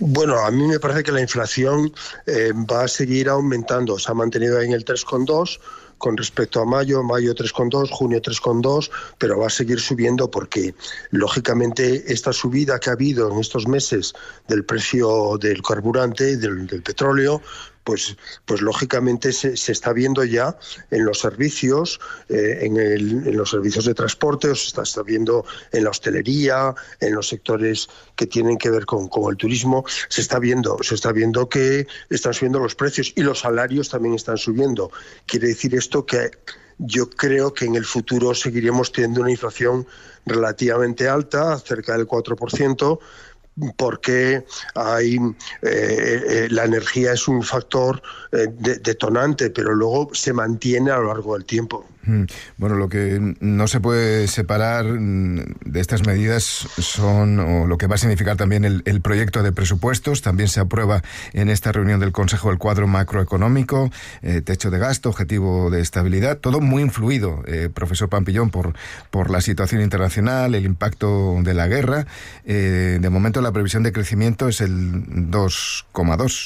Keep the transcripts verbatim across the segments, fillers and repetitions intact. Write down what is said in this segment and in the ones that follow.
Bueno, a mí me parece que la inflación eh, va a seguir aumentando. Se ha mantenido en el tres coma dos con respecto a mayo, mayo tres coma dos, junio tres coma dos, pero va a seguir subiendo porque, lógicamente, esta subida que ha habido en estos meses del precio del carburante, del, del petróleo, pues, pues lógicamente se, se está viendo ya en los servicios, eh, en, el, en los servicios de transporte, o se está, está viendo en la hostelería, en los sectores que tienen que ver con, con el turismo, se está viendo, se está viendo que están subiendo los precios y los salarios también están subiendo. Quiere decir esto que yo creo que en el futuro seguiremos teniendo una inflación relativamente alta, cerca del cuatro por ciento, porque hay eh, eh, la energía es un factor eh, de, detonante, pero luego se mantiene a lo largo del tiempo. Bueno, lo que no se puede separar de estas medidas son, o lo que va a significar también el, el proyecto de presupuestos. También se aprueba en esta reunión del Consejo el cuadro macroeconómico, eh, techo de gasto, objetivo de estabilidad, todo muy influido, eh, profesor Pampillón, por, por la situación internacional, el impacto de la guerra. Eh, de momento la previsión de crecimiento es el dos coma dos.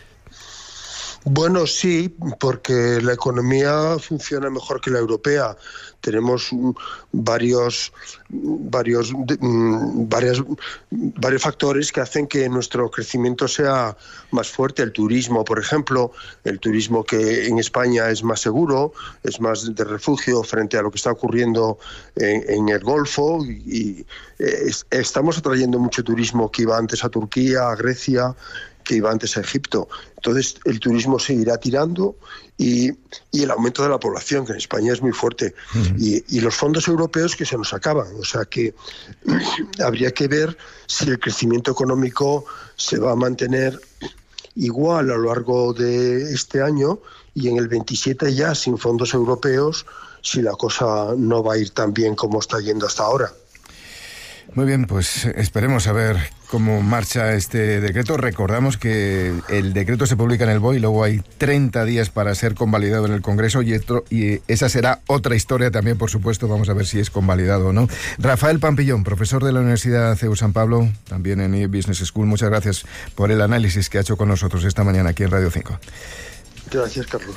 Bueno, sí, porque la economía funciona mejor que la europea. Tenemos varios, varios, varias, varios factores que hacen que nuestro crecimiento sea más fuerte. El turismo, por ejemplo, el turismo que en España es más seguro, es más de refugio frente a lo que está ocurriendo en, en el Golfo, y, y es, estamos atrayendo mucho turismo que iba antes a Turquía, a Grecia, que iba antes a Egipto. Entonces el turismo seguirá tirando y, y el aumento de la población, que en España es muy fuerte, uh-huh. y, y los fondos europeos que se nos acaban. O sea que habría que ver si el crecimiento económico se va a mantener igual a lo largo de este año y en el veintisiete ya sin fondos europeos, si la cosa no va a ir tan bien como está yendo hasta ahora. Muy bien, pues esperemos a ver cómo marcha este decreto. Recordamos que el decreto se publica en el B O E y luego hay treinta días para ser convalidado en el Congreso y, esto, y esa será otra historia también, por supuesto. Vamos a ver si es convalidado o no. Rafael Pampillón, profesor de la Universidad C E U San Pablo, también en E-Business School. Muchas gracias por el análisis que ha hecho con nosotros esta mañana aquí en Radio cinco. Gracias, Carlos.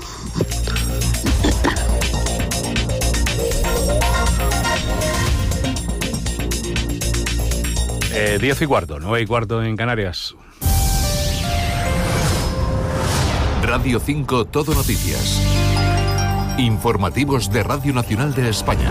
Eh, diez y cuarto, nueve y cuarto en Canarias. Radio cinco Todo Noticias. Informativos de Radio Nacional de España.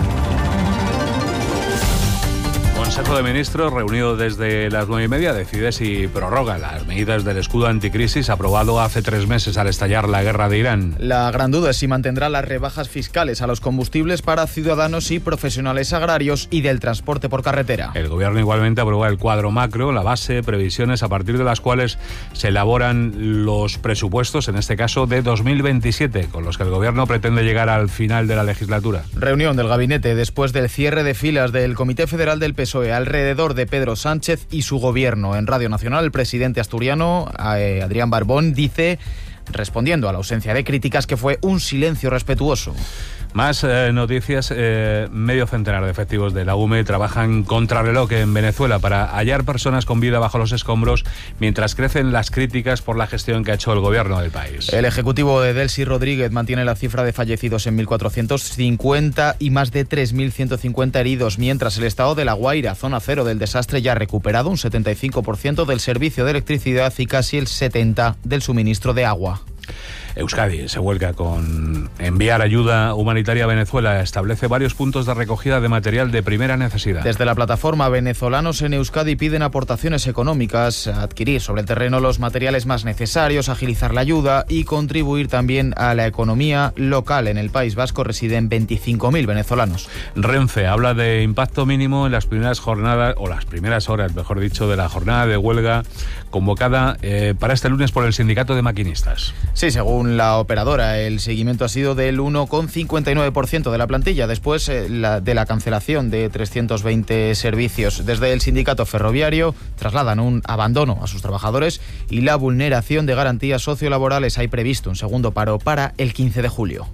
Consejo de Ministros, reunido desde las nueve y media, decide si prorroga las medidas del escudo anticrisis aprobado hace tres meses al estallar la guerra de Irán. La gran duda es si mantendrá las rebajas fiscales a los combustibles para ciudadanos y profesionales agrarios y del transporte por carretera. El Gobierno igualmente aprueba el cuadro macro, la base, previsiones a partir de las cuales se elaboran los presupuestos, en este caso de dos mil veintisiete, con los que el Gobierno pretende llegar al final de la legislatura. Reunión del gabinete después del cierre de filas del Comité Federal del P S O E alrededor de Pedro Sánchez y su gobierno. En Radio Nacional, el presidente asturiano, eh, Adrián Barbón, dice, respondiendo a la ausencia de críticas, que fue un silencio respetuoso. Más eh, noticias. Eh, medio centenar de efectivos de la U M E trabajan contrarreloj en Venezuela para hallar personas con vida bajo los escombros mientras crecen las críticas por la gestión que ha hecho el gobierno del país. El ejecutivo de Delcy Rodríguez mantiene la cifra de fallecidos en mil cuatrocientos cincuenta y más de tres mil ciento cincuenta heridos, mientras el estado de La Guaira, zona cero del desastre, ya ha recuperado un setenta y cinco por ciento del servicio de electricidad y casi el setenta por ciento del suministro de agua. Euskadi se vuelca con enviar ayuda humanitaria a Venezuela. Establece varios puntos de recogida de material de primera necesidad. Desde la plataforma Venezolanos en Euskadi piden aportaciones económicas, adquirir sobre el terreno los materiales más necesarios, agilizar la ayuda y contribuir también a la economía local. En el País Vasco residen veinticinco mil venezolanos. Renfe habla de impacto mínimo en las primeras jornadas, o las primeras horas, mejor dicho, de la jornada de huelga convocada eh, para este lunes por el sindicato de maquinistas. Sí, según la operadora, el seguimiento ha sido del uno coma cincuenta y nueve por ciento de la plantilla, después eh, la, de la cancelación de trescientos veinte servicios. Desde el sindicato ferroviario trasladan un abandono a sus trabajadores y la vulneración de garantías sociolaborales. Hay previsto un segundo paro para el quince de julio.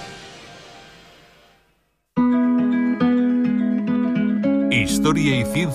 Historia y ciencia.